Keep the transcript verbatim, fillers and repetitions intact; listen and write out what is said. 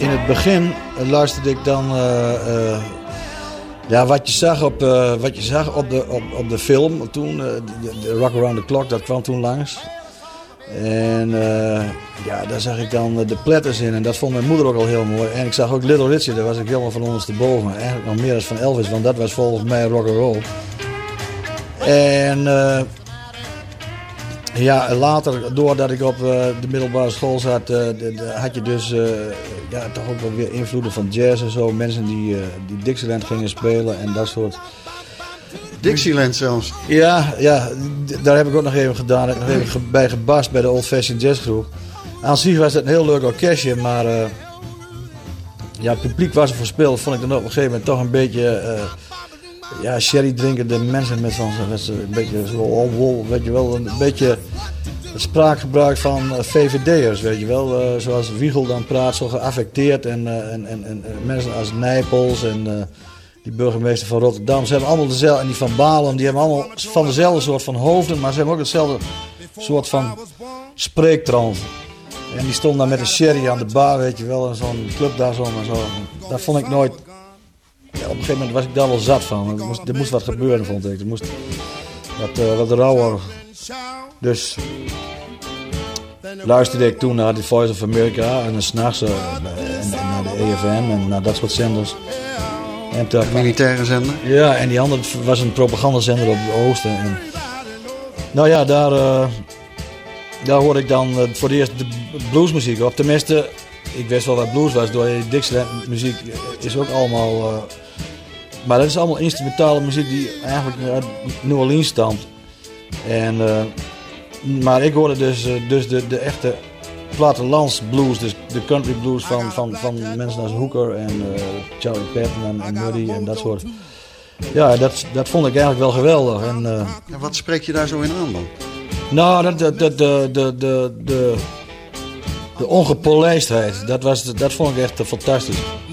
in het begin luisterde ik dan... Uh, uh, ja, wat je zag op, uh, wat je zag op, de, op, op de film toen. Uh, de, de Rock Around the Clock, dat kwam toen langs. En uh, ja, daar zag ik dan de Platters in. En dat vond mijn moeder ook al heel mooi. En ik zag ook Little Richard, daar was ik helemaal van ondersteboven. Eigenlijk nog meer dan van Elvis, want dat was volgens mij rock'n'roll. En... Uh, Ja, later, doordat ik op uh, de middelbare school zat, uh, de, de, had je dus uh, ja, toch ook wel weer invloeden van jazz en zo. Mensen die, uh, die Dixieland gingen spelen en dat soort... Dixieland zelfs? Ja, ja, d- daar heb ik ook nog even gedaan. Daar heb ik nog even ge- bij gebast bij de Old Fashioned Jazz Groep. Aan zich was het een heel leuk orkestje, maar uh, ja, het publiek was er voor spelen. Vond ik dan op een gegeven moment toch een beetje... Uh, Ja, sherry drinkende mensen met zo'n een beetje zo wol, weet je wel, een beetje het spraakgebruik van V V D'ers, weet je wel, uh, zoals Wiegel dan praat, zo geaffecteerd en, uh, en, en, en mensen als Nijpels en uh, die burgemeester van Rotterdam, ze hebben allemaal dezelfde, en die van Balen, die hebben allemaal van dezelfde soort van hoofden, maar ze hebben ook hetzelfde soort van spreektrand. En die stond dan met een sherry aan de bar, weet je wel, en zo'n club daar zo en zo. Dat vond ik nooit. Ja, op een gegeven moment was ik daar wel zat van. Er moest, er moest wat gebeuren, vond ik. Er moest wat, uh, wat rauwer. Dus luisterde ik toen naar The Voice of America en dan s'nachts uh, en, en naar de E F M en naar dat soort zenders. En de militaire zender? Ja, en die andere was een propagandazender op het oosten. En, nou ja, daar, uh, daar hoorde ik dan uh, voor het eerst de bluesmuziek op. Tenminste... Ik wist wel wat blues was, door die Dixieland muziek is ook allemaal... Uh, maar dat is allemaal instrumentale muziek die eigenlijk uit New Orleans stamt. En, uh, maar ik hoorde dus, uh, dus de, de echte plattelands blues, dus de country blues van, van, van mensen als Hooker en uh, Charlie Patton en, en Muddy en dat soort. Ja, dat, dat vond ik eigenlijk wel geweldig. En, uh, en wat spreek je daar zo in aan dan? Nou, dat, dat, dat, de... de, de, de De ongepolijstheid, dat, was, dat vond ik echt fantastisch.